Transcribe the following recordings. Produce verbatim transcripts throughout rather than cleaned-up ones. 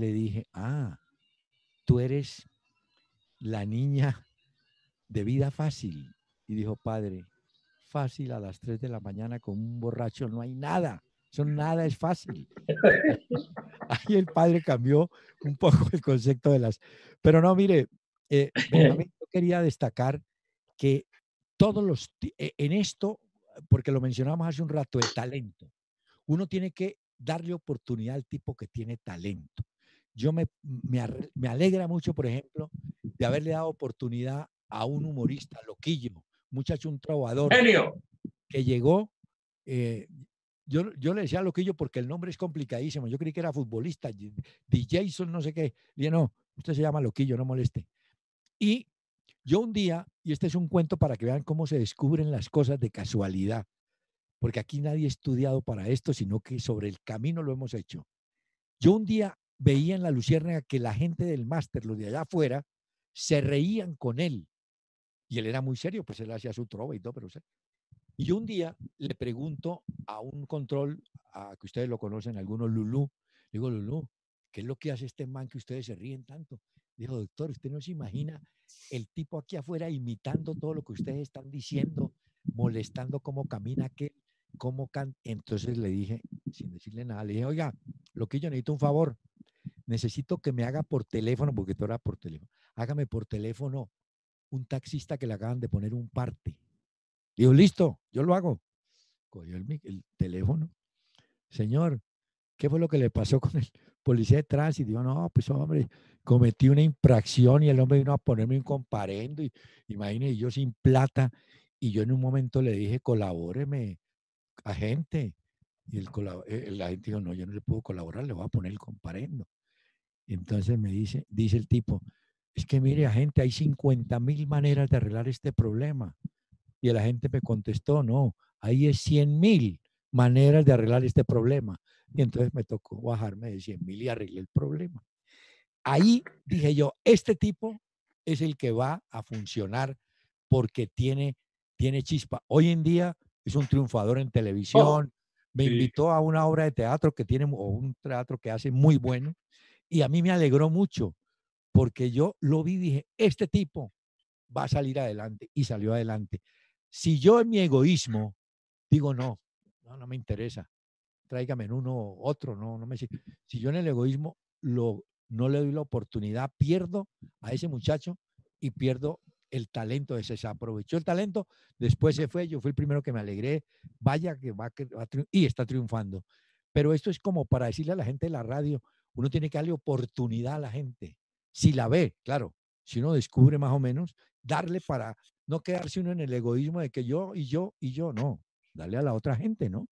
le dije, ah, tú eres la niña de vida fácil. Y dijo, padre, fácil a las tres de la mañana con un borracho no hay nada. Eso nada es fácil. Ahí el padre cambió un poco el concepto de las... Pero no, mire, eh, Benjamín, yo quería destacar que todos los... En esto, porque lo mencionamos hace un rato, el talento. Uno tiene que darle oportunidad al tipo que tiene talento. Yo me, me, me alegra mucho, por ejemplo, de haberle dado oportunidad a un humorista, Loquillo, muchacho, un trovador, ¡Genio! Que llegó... Eh, Yo, yo le decía a Loquillo porque el nombre es complicadísimo. Yo creí que era futbolista, D J, no sé qué. Le dije, no, usted se llama Loquillo, no moleste. Y yo un día, y este es un cuento para que vean cómo se descubren las cosas de casualidad, porque aquí nadie ha estudiado para esto, sino que sobre el camino lo hemos hecho. Yo un día veía en la Luciérnaga que la gente del máster, los de allá afuera, se reían con él. Y él era muy serio, pues él hacía su trova y todo, pero... Y yo un día le pregunto a un control, a que ustedes lo conocen, algunos, Lulú, le digo, Lulú, ¿qué es lo que hace este man que ustedes se ríen tanto? Dijo, doctor, usted no se imagina el tipo aquí afuera imitando todo lo que ustedes están diciendo, molestando cómo camina aquel, cómo canta. Entonces le dije, sin decirle nada, le dije, oiga, lo que yo necesito un favor, necesito que me haga por teléfono, porque tú eras por teléfono, hágame por teléfono un taxista que le acaban de poner un parte. Dijo, listo, yo lo hago. Cogió el, el teléfono. Señor, ¿qué fue lo que le pasó con el policía de tránsito? Dijo, no, pues hombre, cometí una infracción y el hombre vino a ponerme un comparendo. Y imagínese, yo sin plata. Y yo en un momento le dije, colabóreme, agente. Y el, el agente dijo, no, yo no le puedo colaborar, le voy a poner el comparendo. Y entonces me dice, dice el tipo, es que mire, agente, hay cincuenta mil maneras de arreglar este problema. Y el agente me contestó, no, ahí es cien mil maneras de arreglar este problema. Y entonces me tocó bajarme de cien mil y arreglé el problema. Ahí dije yo, este tipo es el que va a funcionar porque tiene, tiene chispa. Hoy en día es un triunfador en televisión. Oh, me sí. invitó a una obra de teatro que tiene, o un teatro que hace muy bueno. Y a mí me alegró mucho porque yo lo vi y dije, este tipo va a salir adelante, y salió adelante. Si yo en mi egoísmo digo, no, no, no me interesa, tráigame en uno otro, no, no me... Si yo en el egoísmo lo, no le doy la oportunidad, pierdo a ese muchacho y pierdo el talento ese. Se aprovechó el talento, después se fue, yo fui el primero que me alegré, vaya que va, que va a triunfar, y está triunfando. Pero esto es como para decirle a la gente de la radio, uno tiene que darle oportunidad a la gente. Si la ve, claro, si uno descubre más o menos, darle para no quedarse uno en el egoísmo de que yo y yo y yo, no, darle a la otra gente, ¿no?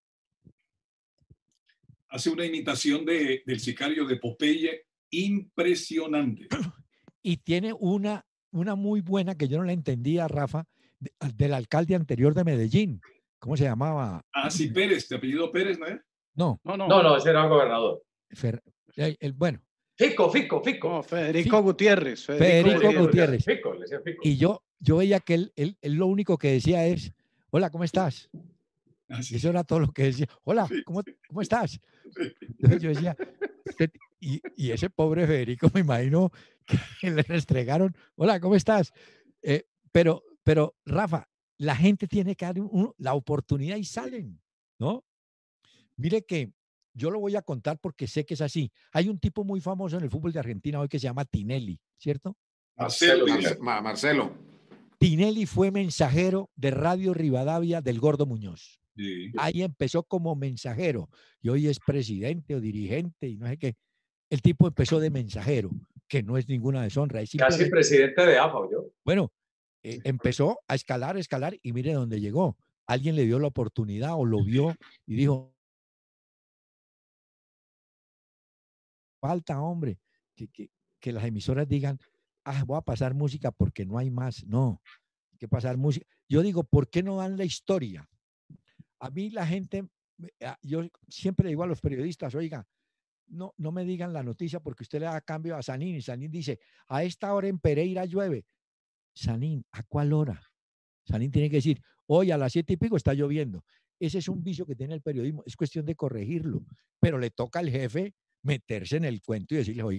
Hace una imitación de, del sicario de Popeye impresionante. Y tiene una, una muy buena que yo no la entendía, Rafa, de, del alcalde anterior de Medellín. ¿Cómo se llamaba? Ah, sí, Pérez, de apellido Pérez, ¿no es? No. No, no, no, no, ese era el gobernador. Fer, el, el, bueno. Fico, Fico, Fico. No, Federico Fico. Gutiérrez. Federico, Federico Gutiérrez. Fico, le decía Fico. Y yo, yo veía que él, él, él lo único que decía es, hola, ¿cómo estás? Ah, sí. Eso era todo lo que decía. Hola, ¿cómo, cómo estás? Entonces yo decía, y, y ese pobre Federico, me imagino que le restregaron, hola, ¿cómo estás? Eh, pero, pero, Rafa, la gente tiene que dar un, la oportunidad y salen, ¿no? Mire que yo lo voy a contar porque sé que es así. Hay un tipo muy famoso en el fútbol de Argentina hoy que se llama Tinelli, ¿cierto? Marcelo. Marcelo. Marcelo. Tinelli fue mensajero de Radio Rivadavia del Gordo Muñoz. Sí. Ahí empezó como mensajero y hoy es presidente o dirigente y no sé qué. El tipo empezó de mensajero, que no es ninguna deshonra. Es Casi presidente de A F A, yo. Bueno, eh, empezó a escalar, a escalar y mire dónde llegó. Alguien le dio la oportunidad o lo vio y dijo, falta, hombre, que, que, que las emisoras digan, ah, voy a pasar música porque no hay más. No, hay que pasar música. Yo digo, ¿por qué no dan la historia? A mí la gente, yo siempre le digo a los periodistas, oiga, no, no me digan la noticia porque usted le da cambio a Sanín y Sanín dice, a esta hora en Pereira llueve. Sanín, ¿a cuál hora? Sanín tiene que decir, hoy a las siete y pico está lloviendo. Ese es un vicio que tiene el periodismo, es cuestión de corregirlo, pero le toca al jefe meterse en el cuento y decirle, oiga,